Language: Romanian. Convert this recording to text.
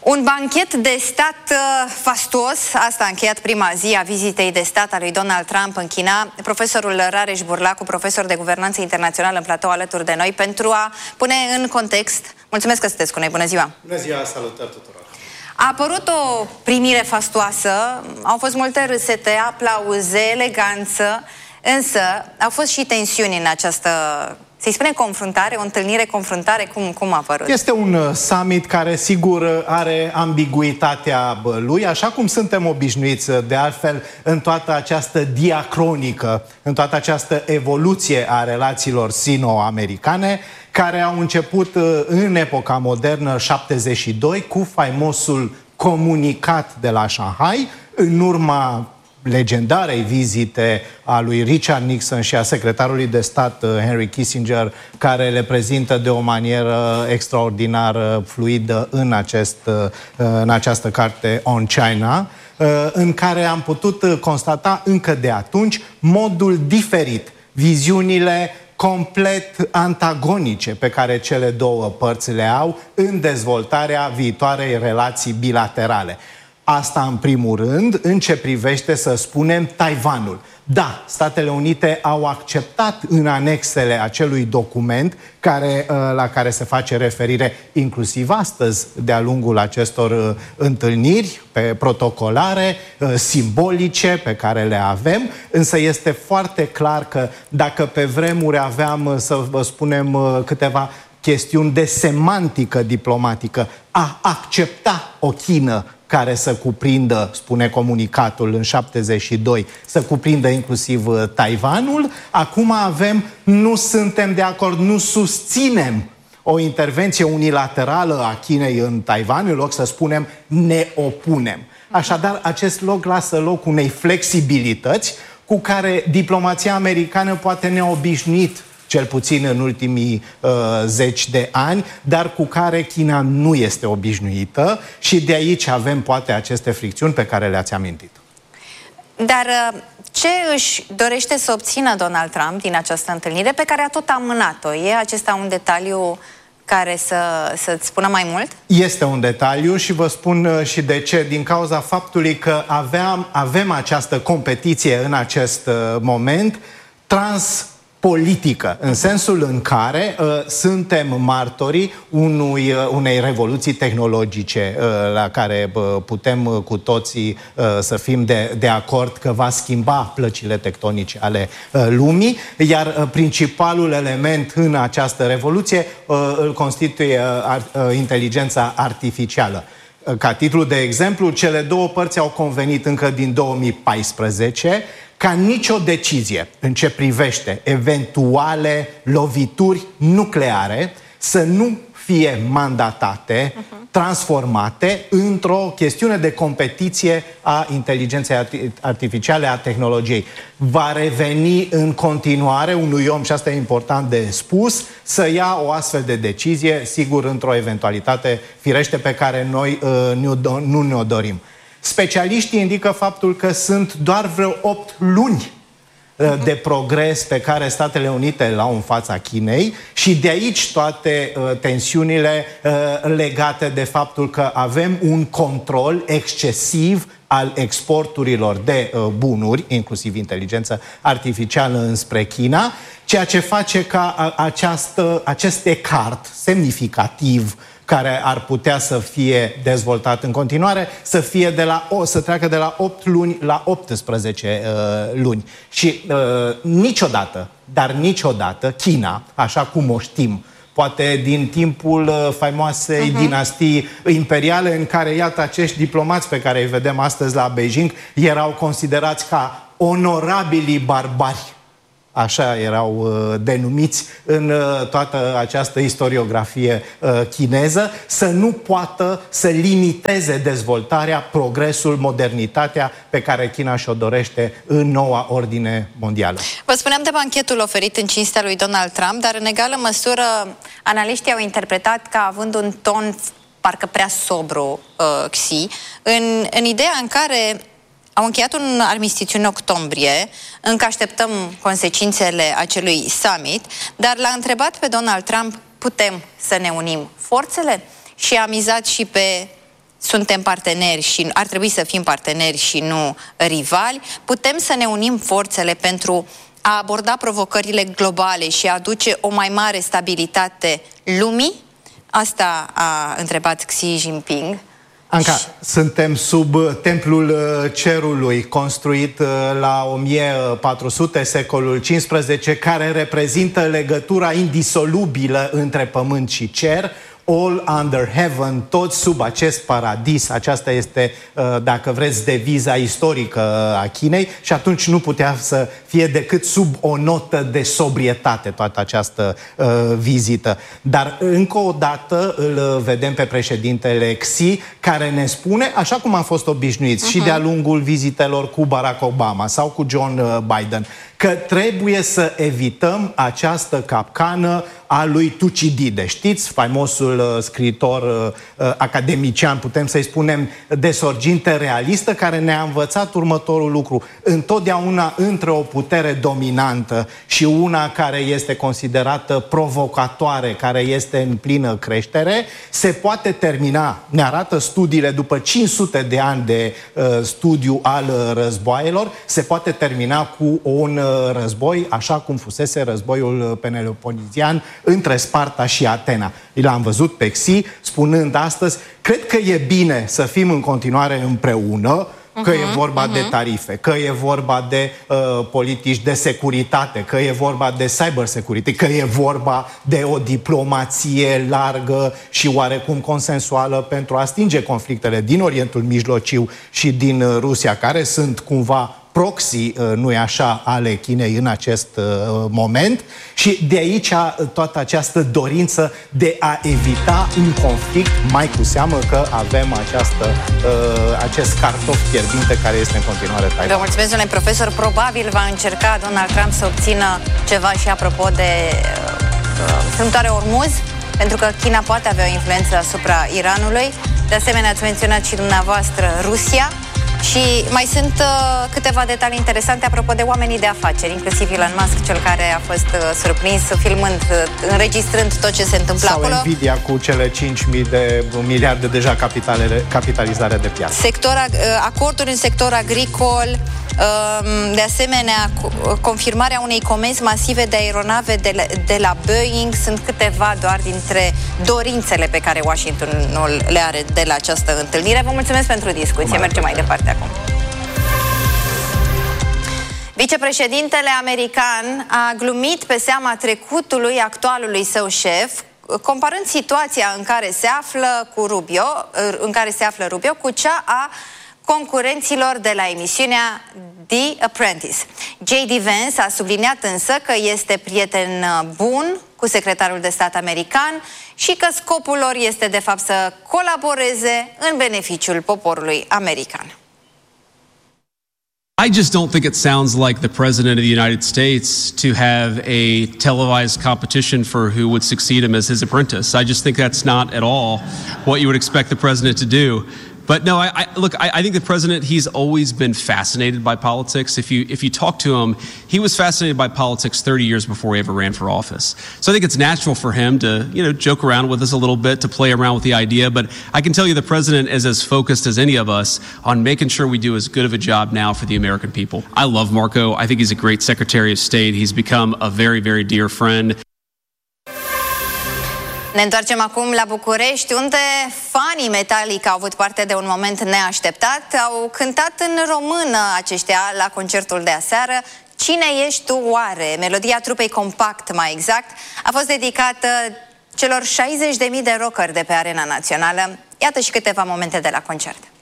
Un banchet de stat fastuos, asta a încheiat prima zi a vizitei de stat a lui Donald Trump în China. Profesorul Rareș Burlacu, profesor de guvernanță internațională în platou alături de noi, pentru a pune în context. Mulțumesc că sunteți cu noi, bună ziua! Bună ziua, salutări tuturor! A apărut o primire fastuoasă, au fost multe râsete, aplauze, eleganță, însă au fost și tensiuni în această, să-i spunem, confruntare, o întâlnire-confruntare, cum a apărut? Este un summit care, sigur, are ambiguitatea lui, așa cum suntem obișnuiți, de altfel, în toată această diacronică, în toată această evoluție a relațiilor sino-americane, care au început în epoca modernă, 72, cu faimosul comunicat de la Shanghai, în urma legendarei vizite a lui Richard Nixon și a secretarului de stat Henry Kissinger, care le prezintă de o manieră extraordinar fluidă în această carte On China, în care am putut constata încă de atunci modul diferit, viziunile complet antagonice pe care cele două părți le au în dezvoltarea viitoarei relații bilaterale. Asta în primul rând, în ce privește, să spunem, Taiwanul. Da, Statele Unite au acceptat în anexele acelui document la care se face referire inclusiv astăzi de-a lungul acestor întâlniri protocolare, simbolice pe care le avem, însă este foarte clar că dacă pe vremuri aveam, să vă spunem, câteva chestiuni de semantică diplomatică, a accepta o Chină care să cuprindă, spune comunicatul în 72, să cuprindă inclusiv Taiwanul, acum avem, nu suntem de acord, nu susținem o intervenție unilaterală a Chinei în Taiwan, în loc să spunem ne opunem. Așadar, acest loc lasă loc unei flexibilități cu care diplomația americană poate neobișnuit, cel puțin în ultimii 10 de ani, dar cu care China nu este obișnuită și de aici avem poate aceste fricțiuni pe care le-ați amintit. Dar ce își dorește să obțină Donald Trump din această întâlnire pe care a tot amânat-o? E acesta un detaliu care să-ți spună mai mult? Este un detaliu și vă spun și de ce. Din cauza faptului că avem această competiție în acest moment transpolitică, în sensul în care suntem martorii unei revoluții tehnologice la care putem cu toții să fim de acord că va schimba plăcile tectonice ale lumii, iar principalul element în această revoluție îl constituie inteligența artificială. Ca titlu de exemplu, cele două părți au convenit încă din 2014 ca nicio decizie în ce privește eventuale lovituri nucleare să nu fie mandatate, transformate într-o chestiune de competiție a inteligenței artificiale, a tehnologiei. Va reveni în continuare unui om, și asta e important de spus, să ia o astfel de decizie, sigur, într-o eventualitate firește pe care noi nu ne-o dorim. Specialiștii indică faptul că sunt doar vreo 8 luni de progres pe care Statele Unite le au în fața Chinei și de aici toate tensiunile legate de faptul că avem un control excesiv al exporturilor de bunuri, inclusiv inteligență artificială, înspre China, ceea ce face ca acest ecart semnificativ care ar putea să fie dezvoltat în continuare, să treacă de la 8 luni la 18 luni. Și niciodată, dar niciodată, China, așa cum o știm, poate din timpul faimoasei dinastii imperiale, în care, iată, acești diplomați pe care îi vedem astăzi la Beijing erau considerați ca onorabilii barbari. Așa erau denumiți în toată această istoriografie chineză, să nu poată să limiteze dezvoltarea, progresul, modernitatea pe care China și-o dorește în noua ordine mondială. Vă spuneam de banchetul oferit în cinstea lui Donald Trump, dar în egală măsură analiștii au interpretat ca având un ton parcă prea sobru Xi, în ideea în care au încheiat un armistițiu în octombrie, încă așteptăm consecințele acelui summit, dar l-a întrebat pe Donald Trump, putem să ne unim forțele? Și a mizat și pe suntem parteneri și ar trebui să fim parteneri și nu rivali, putem să ne unim forțele pentru a aborda provocările globale și a aduce o mai mare stabilitate lumii? Asta a întrebat Xi Jinping. Anca, suntem sub templul cerului, construit la 1400, secolul XV, care reprezintă legătura indisolubilă între pământ și cer. All under heaven, toți sub acest paradis. Aceasta este, dacă vreți, deviza istorică a Chinei și atunci nu putea să fie decât sub o notă de sobrietate toată această vizită. Dar încă o dată îl vedem pe președintele Xi, care ne spune, așa cum am fost obișnuiți și de-a lungul vizitelor cu Barack Obama sau cu John Biden, că trebuie să evităm această capcană a lui Tucidide. Știți, faimosul scriitor academician, putem să-i spunem de sorginte realistă, care ne-a învățat următorul lucru. Întotdeauna între o putere dominantă și una care este considerată provocatoare, care este în plină creștere, se poate termina, ne arată studiile după 500 de ani de studiu al războaielor, se poate termina cu un război, așa cum fusese războiul peloponizian între Sparta și Atena. L-am văzut pe Xi spunând astăzi, cred că e bine să fim în continuare împreună, că e vorba de tarife, că e vorba de politici de securitate, că e vorba de cybersecurity, că e vorba de o diplomație largă și oarecum consensuală pentru a stinge conflictele din Orientul Mijlociu și din Rusia, care sunt cumva proxy, nu-i așa, ale Chinei în acest moment, și de aici toată această dorință de a evita un conflict, mai cu seamă că avem acest cartof fierbinte care este în continuare Taiwan. Vă mulțumesc, domnule profesor. Probabil va încerca Donald Trump să obțină ceva și apropo de strâmtoarea Ormuz, pentru că China poate avea o influență asupra Iranului. De asemenea, ați menționat și dumneavoastră Rusia. Și mai sunt câteva detalii interesante apropo de oamenii de afaceri, inclusiv Elon Musk, cel care a fost surprins filmând, înregistrând tot ce se întâmplă acolo. Sau Nvidia cu cele 5.000 de miliarde deja capitalizare de piață. Acorduri în sector agricol, de asemenea, confirmarea unei comenzi masive de aeronave de la Boeing sunt câteva doar dintre dorințele pe care Washingtonul le are de la această întâlnire. Vă mulțumesc pentru discuție. Mergem mai departe acum. Vicepreședintele american a glumit pe seama trecutului actualului său șef, comparând situația în care se află Rubio cu cea a concurenților de la emisiunea The Apprentice. J.D. Vance a subliniat însă că este prieten bun cu secretarul de stat american și că scopul lor este de fapt să colaboreze în beneficiul poporului american. I just don't think it sounds like the President of the United States to have a televised competition for who would succeed him as his apprentice. I just think that's not at all what you would expect the President to do. But no, I think the President, he's always been fascinated by politics. If you talk to him, he was fascinated by politics 30 years before he ever ran for office. So I think it's natural for him to, joke around with us a little bit, to play around with the idea. But I can tell you the President is as focused as any of us on making sure we do as good of a job now for the American people. I love Marco. I think he's a great Secretary of State. He's become a very, very dear friend. Ne întoarcem acum la București, unde fanii Metallica au avut parte de un moment neașteptat. Au cântat în română aceștia la concertul de aseară. Cine ești tu oare? Melodia trupei Compact, mai exact, a fost dedicată celor 60.000 de rockeri de pe Arena Națională. Iată și câteva momente de la concert.